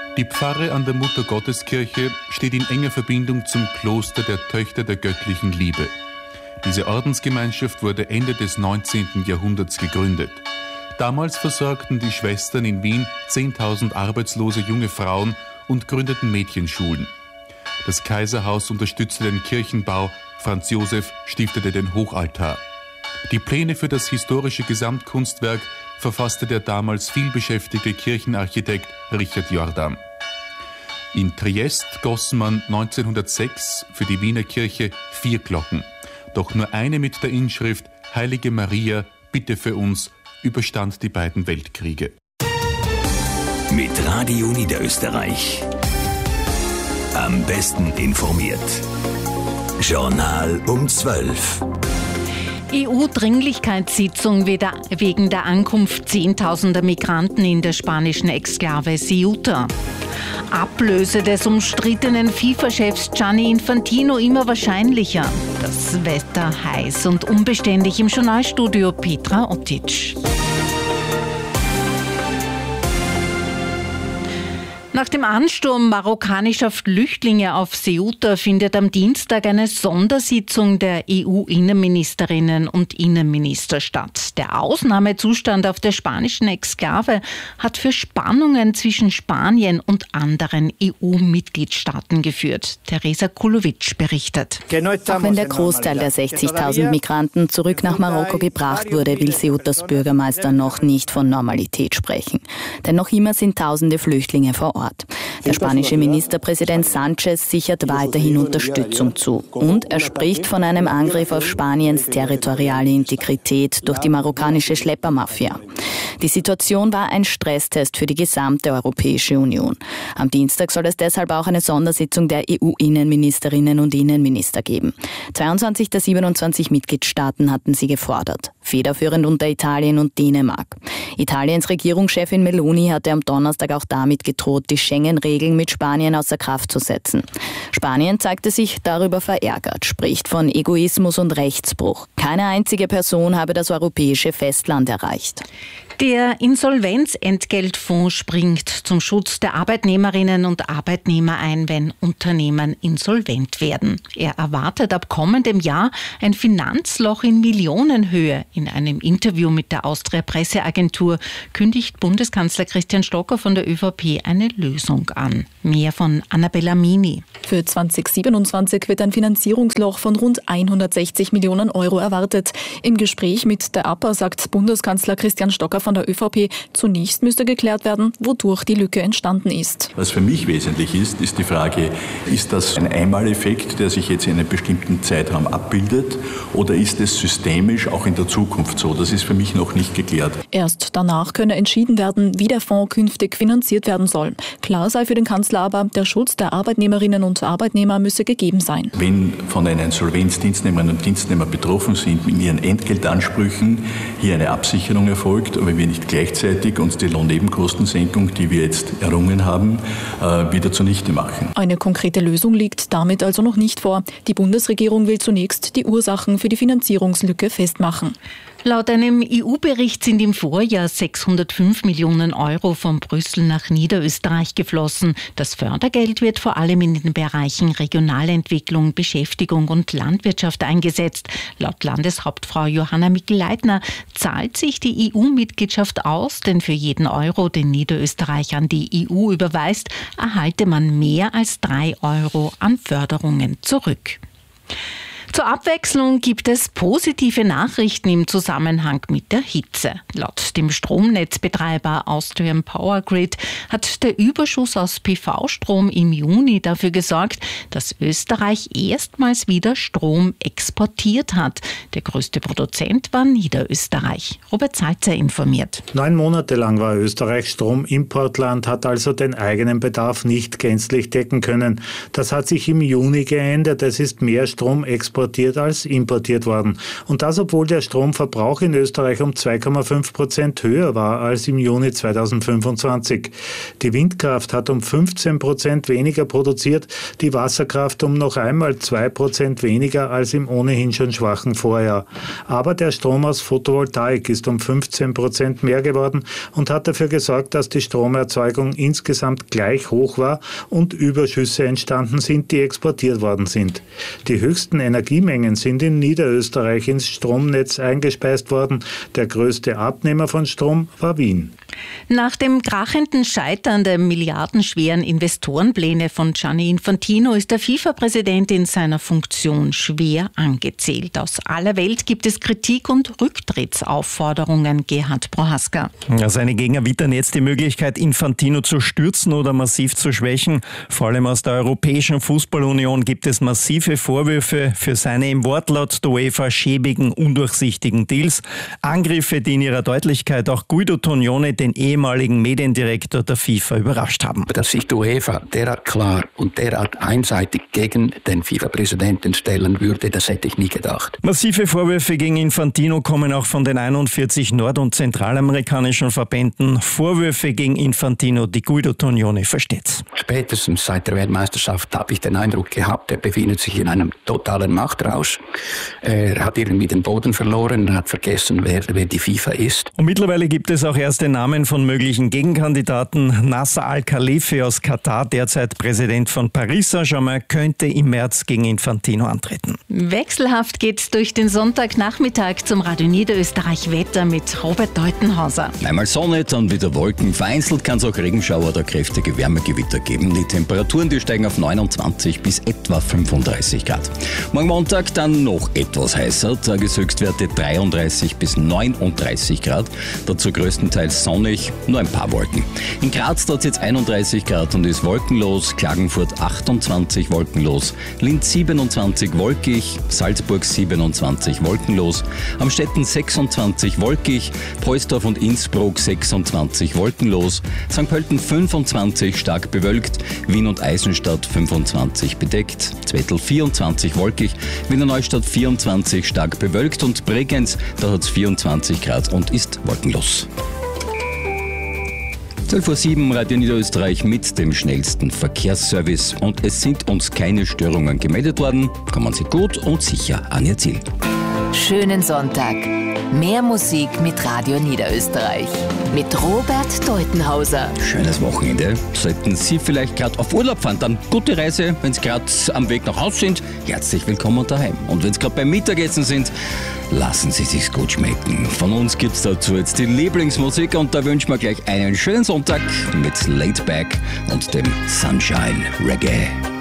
Die Pfarre an der Muttergotteskirche steht in enger Verbindung zum Kloster der Töchter der göttlichen Liebe. Diese Ordensgemeinschaft wurde Ende des 19. Jahrhunderts gegründet. Damals versorgten die Schwestern in Wien 10.000 arbeitslose junge Frauen und gründeten Mädchenschulen. Das Kaiserhaus unterstützte den Kirchenbau, Franz Josef stiftete den Hochaltar. Die Pläne für das historische Gesamtkunstwerk verfasste der damals vielbeschäftigte Kirchenarchitekt Richard Jordan. In Triest goss man 1906 für die Wiener Kirche 4 Glocken. Doch nur eine mit der Inschrift Heilige Maria, bitte für uns, überstand die beiden Weltkriege. Mit Radio Niederösterreich. Am besten informiert. Journal um 12. EU-Dringlichkeitssitzung wegen der Ankunft Zehntausender Migranten in der spanischen Exklave Ceuta. Ablöse des umstrittenen FIFA-Chefs Gianni Infantino immer wahrscheinlicher. Das Wetter heiß und unbeständig im Journalstudio Petra Otic. Nach dem Ansturm marokkanischer Flüchtlinge auf Ceuta findet am Dienstag eine Sondersitzung der EU-Innenministerinnen und Innenminister statt. Der Ausnahmezustand auf der spanischen Exklave hat für Spannungen zwischen Spanien und anderen EU-Mitgliedstaaten geführt. Theresa Kulovic berichtet. Auch wenn der Großteil der 60.000 Migranten zurück nach Marokko gebracht wurde, will Ceutas Bürgermeister noch nicht von Normalität sprechen. Denn noch immer sind tausende Flüchtlinge vor Ort. Der spanische Ministerpräsident Sanchez sichert weiterhin Unterstützung zu. Und er spricht von einem Angriff auf Spaniens territoriale Integrität durch die marokkanische Schleppermafia. Die Situation war ein Stresstest für die gesamte Europäische Union. Am Dienstag soll es deshalb auch eine Sondersitzung der EU-Innenministerinnen und Innenminister geben. 22 der 27 Mitgliedstaaten hatten sie gefordert. Federführend unter Italien und Dänemark. Italiens Regierungschefin Meloni hatte am Donnerstag auch damit gedroht, die Schengen-Regeln mit Spanien außer Kraft zu setzen. Spanien zeigte sich darüber verärgert, spricht von Egoismus und Rechtsbruch. Keine einzige Person habe das europäische Festland erreicht. Der Insolvenzentgeltfonds springt zum Schutz der Arbeitnehmerinnen und Arbeitnehmer ein, wenn Unternehmen insolvent werden. Er erwartet ab kommendem Jahr ein Finanzloch in Millionenhöhe. In einem Interview mit der Austria Presseagentur kündigt Bundeskanzler Christian Stocker von der ÖVP eine Lösung an. Mehr von Annabella Mini. Für 2027 wird ein Finanzierungsloch von rund 160 Millionen Euro erwartet. Im Gespräch mit der APA sagt Bundeskanzler Christian Stocker von der ÖVP, zunächst müsste geklärt werden, wodurch die Lücke entstanden ist. Was für mich wesentlich ist die Frage, ist das ein Einmaleffekt, der sich jetzt in einem bestimmten Zeitraum abbildet, oder ist es systemisch auch in der Zukunft so? Das ist für mich noch nicht geklärt. Erst danach könne entschieden werden, wie der Fonds künftig finanziert werden soll. Klar sei für den Kanzler aber, der Schutz der Arbeitnehmerinnen und Arbeitnehmer müsse gegeben sein. Wenn von einer Insolvenz Dienstnehmerinnen und Dienstnehmer betroffen sind, mit ihren Entgeltansprüchen hier eine Absicherung erfolgt, aber wir nicht gleichzeitig uns die Lohnnebenkostensenkung, die wir jetzt errungen haben, wieder zunichte machen. Eine konkrete Lösung liegt damit also noch nicht vor. Die Bundesregierung will zunächst die Ursachen für die Finanzierungslücke festmachen. Laut einem EU-Bericht sind im Vorjahr 605 Millionen Euro von Brüssel nach Niederösterreich geflossen. Das Fördergeld wird vor allem in den Bereichen Regionalentwicklung, Beschäftigung und Landwirtschaft eingesetzt. Laut Landeshauptfrau Johanna Mikl-Leitner zahlt sich die EU-Mitgliedschaft aus, denn für jeden Euro, den Niederösterreich an die EU überweist, erhalte man mehr als 3 Euro an Förderungen zurück. Zur Abwechslung gibt es positive Nachrichten im Zusammenhang mit der Hitze. Laut dem Stromnetzbetreiber Austrian Power Grid hat der Überschuss aus PV-Strom im Juni dafür gesorgt, dass Österreich erstmals wieder Strom exportiert hat. Der größte Produzent war Niederösterreich. Robert Salzer informiert. 9 Monate lang war Österreich Stromimportland, hat also den eigenen Bedarf nicht gänzlich decken können. Das hat sich im Juni geändert. Es ist mehr Strom exportiert exportiert als importiert worden. Und das, obwohl der Stromverbrauch in Österreich um 2,5% höher war als im Juni 2025. Die Windkraft hat um 15% weniger produziert, die Wasserkraft um noch einmal 2% weniger als im ohnehin schon schwachen Vorjahr. Aber der Strom aus Photovoltaik ist um 15% mehr geworden und hat dafür gesorgt, dass die Stromerzeugung insgesamt gleich hoch war und Überschüsse entstanden sind, die exportiert worden sind. Die höchsten Energiemengen sind in Niederösterreich ins Stromnetz eingespeist worden. Der größte Abnehmer von Strom war Wien. Nach dem krachenden Scheitern der milliardenschweren Investorenpläne von Gianni Infantino ist der FIFA-Präsident in seiner Funktion schwer angezählt. Aus aller Welt gibt es Kritik und Rücktrittsaufforderungen. Gerhard Prohaska. Seine Gegner wittern jetzt die Möglichkeit, Infantino zu stürzen oder massiv zu schwächen. Vor allem aus der Europäischen Fußballunion gibt es massive Vorwürfe für seine im Wortlaut der UEFA schäbigen, undurchsichtigen Deals. Angriffe, die in ihrer Deutlichkeit auch Guido Tognone, den ehemaligen Mediendirektor der FIFA, überrascht haben. Dass sich die UEFA derart klar und derart einseitig gegen den FIFA-Präsidenten stellen würde, das hätte ich nie gedacht. Massive Vorwürfe gegen Infantino kommen auch von den 41 nord- und zentralamerikanischen Verbänden. Vorwürfe gegen Infantino, die Guido Tognone versteht. Spätestens seit der Weltmeisterschaft habe ich den Eindruck gehabt, er befindet sich in einem totalen Machtrausch. Er hat irgendwie den Boden verloren, hat vergessen, wer die FIFA ist. Und mittlerweile gibt es auch erste Namen von möglichen Gegenkandidaten. Nasser Al-Khalifi aus Katar, derzeit Präsident von Paris Saint-Germain, könnte im März gegen Infantino antreten. Wechselhaft geht's durch den Sonntagnachmittag zum Radio Niederösterreich Wetter mit Robert Deutenhauser. Einmal Sonne, dann wieder Wolken. Vereinzelt kann es auch Regenschauer oder kräftige Wärmegewitter geben. Die Temperaturen, die steigen auf 29 bis etwa 35 Grad. Morgen Montag dann noch etwas heißer. Tageshöchstwerte 33 bis 39 Grad. Dazu größtenteils sonnig, nur ein paar Wolken. In Graz dort jetzt 31 Grad und ist wolkenlos. Klagenfurt 28 wolkenlos. Linz 27 wolkig. Salzburg 27 wolkenlos. Amstetten 26 wolkig. Poisdorf und Innsbruck 26 wolkenlos. St. Pölten 25 stark bewölkt. Wien und Eisenstadt 25 bedeckt. Zwettl 24 wolkig. Wiener Neustadt 24 stark bewölkt und Bregenz, da hat es 24 Grad und ist wolkenlos. 12:07 Uhr Radio Niederösterreich mit dem schnellsten Verkehrsservice und es sind uns keine Störungen gemeldet worden. Kommen Sie gut und sicher an Ihr Ziel. Schönen Sonntag. Mehr Musik mit Radio Niederösterreich. Mit Robert Deutenhauser. Schönes Wochenende. Sollten Sie vielleicht gerade auf Urlaub fahren, dann gute Reise. Wenn Sie gerade am Weg nach Hause sind, herzlich willkommen daheim. Und wenn Sie gerade beim Mittagessen sind, lassen Sie sich's gut schmecken. Von uns gibt's dazu jetzt die Lieblingsmusik und da wünschen wir gleich einen schönen Sonntag mit Laid Back und dem Sunshine Reggae.